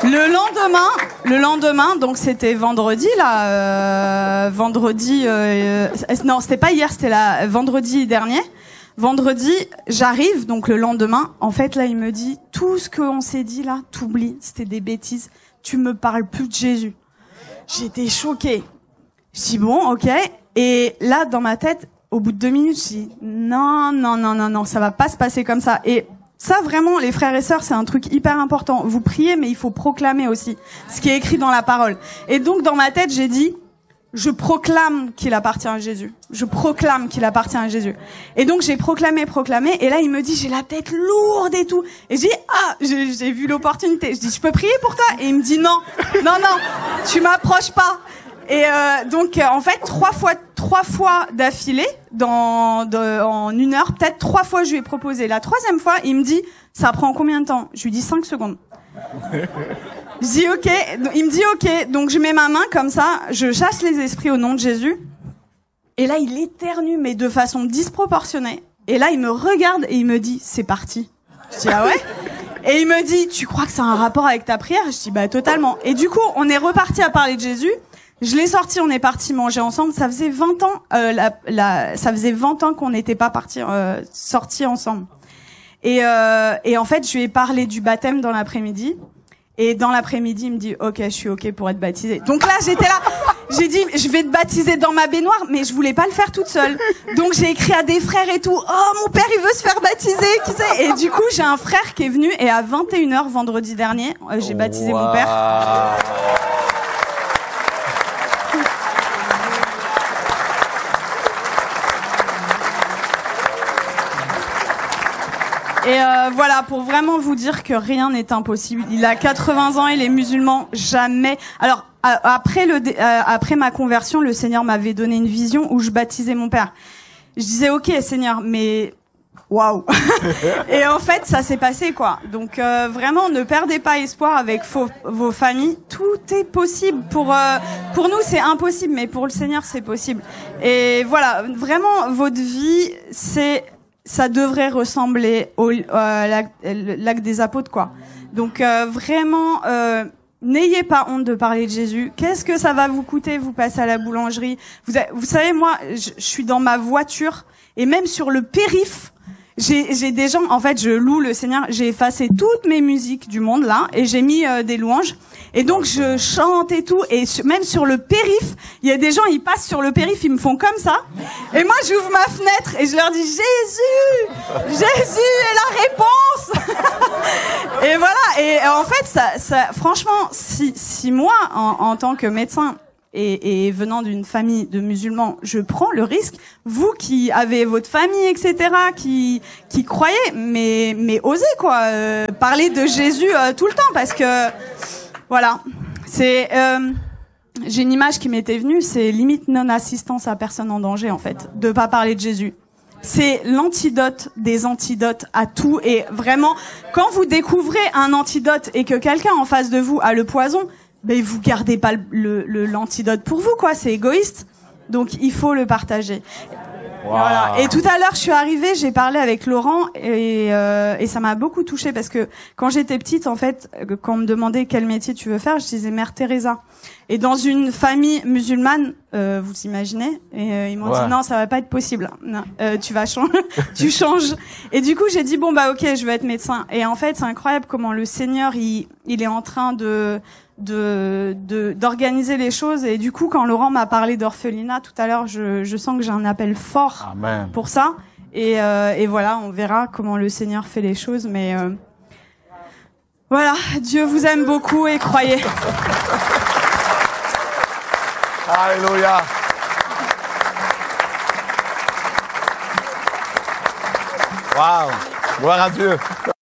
Le lendemain, donc c'était vendredi là, non, c'était pas hier, c'était vendredi dernier. Vendredi, j'arrive, donc le lendemain, en fait là, il me dit tout ce qu'on s'est dit là, t'oublies, c'était des bêtises. Tu me parles plus de Jésus. J'étais choquée. Je dis bon, ok. Et là, dans ma tête, au bout de 2 minutes, je dis non, ça va pas se passer comme ça. Et ça, vraiment, les frères et sœurs, c'est un truc hyper important. Vous priez, mais il faut proclamer aussi ce qui est écrit dans la parole. Et donc, dans ma tête, j'ai dit, je proclame qu'il appartient à Jésus. Je proclame qu'il appartient à Jésus. Et donc, j'ai proclamé. Et là, il me dit, j'ai la tête lourde et tout. Et je dis, j'ai vu l'opportunité. Je dis, je peux prier pour toi? Et il me dit, non, tu m'approches pas. Et donc en fait 3 fois d'affilée en 1 heure, peut-être 3 fois je lui ai proposé. La 3e fois, il me dit ça prend combien de temps? Je lui dis 5 secondes. Je dis OK, il me dit OK. Donc je mets ma main comme ça, je chasse les esprits au nom de Jésus. Et là il éternue mais de façon disproportionnée. Et là il me regarde et il me dit c'est parti. Je dis ah ouais? Et il me dit tu crois que ça a un rapport avec ta prière? Je dis bah totalement. Et du coup, on est reparti à parler de Jésus. Je l'ai sorti, on est parti manger ensemble. Ça faisait 20 ans, ça faisait 20 ans qu'on n'était pas sortis ensemble. Et en fait, je lui ai parlé du baptême dans l'après-midi. Et dans l'après-midi, il me dit, OK, je suis OK pour être baptisé. Donc là, j'étais là. J'ai dit, je vais te baptiser dans ma baignoire, mais je voulais pas le faire toute seule. Donc j'ai écrit à des frères et tout. Oh, mon père, il veut se faire baptiser, qui sait? Et du coup, j'ai un frère qui est venu et à 21h vendredi dernier, j'ai baptisé mon père. Et voilà, pour vraiment vous dire que rien n'est impossible. Il a 80 ans, il est musulman, jamais. Alors après ma conversion, le Seigneur m'avait donné une vision où je baptisais mon père. Je disais OK Seigneur, mais waouh. Et en fait, ça s'est passé quoi. Donc vraiment, ne perdez pas espoir avec vos familles. Tout est possible. Pour nous, c'est impossible, mais pour le Seigneur, c'est possible. Et voilà, vraiment, votre vie, ça devrait ressembler au l'acte des apôtres quoi. Donc vraiment n'ayez pas honte de parler de Jésus. Qu'est-ce que ça va vous coûter? Vous passez à la boulangerie. Vous savez moi je suis dans ma voiture et même sur le périph' j'ai des gens, en fait je loue le Seigneur, j'ai effacé toutes mes musiques du monde là et j'ai mis des louanges et donc je chante et tout et même sur le périph' il y a des gens, ils passent sur le périph', ils me font comme ça et moi j'ouvre ma fenêtre et je leur dis Jésus est la réponse. Et voilà, et en fait ça franchement si moi en tant que médecin et venant d'une famille de musulmans, je prends le risque. Vous qui avez votre famille, etc., qui croyez, mais osez quoi, parler de Jésus tout le temps, parce que voilà, c'est j'ai une image qui m'était venue, c'est limite non-assistance à personne en danger en fait, de pas parler de Jésus. C'est l'antidote des antidotes à tout, et vraiment, quand vous découvrez un antidote et que quelqu'un en face de vous a le poison, ben vous gardez pas l'antidote pour vous quoi, c'est égoïste. Donc il faut le partager. Wow. Voilà. Et tout à l'heure, je suis arrivée, j'ai parlé avec Laurent et ça m'a beaucoup touchée parce que quand j'étais petite, en fait, quand on me demandait quel métier tu veux faire, je disais Mère Teresa. Et dans une famille musulmane, vous imaginez, et ils m'ont dit non, ça va pas être possible. Non, tu vas changer, tu changes. Et du coup, j'ai dit bon bah OK, je veux être médecin. Et en fait, c'est incroyable comment le Seigneur il est en train d'organiser les choses. Et du coup, quand Laurent m'a parlé d'orphelinat tout à l'heure, je sens que j'ai un appel fort Amen. Pour ça. Et voilà, on verra comment le Seigneur fait les choses. Mais voilà, Dieu vous aime beaucoup et croyez. Alléluia. Waouh, gloire à Dieu.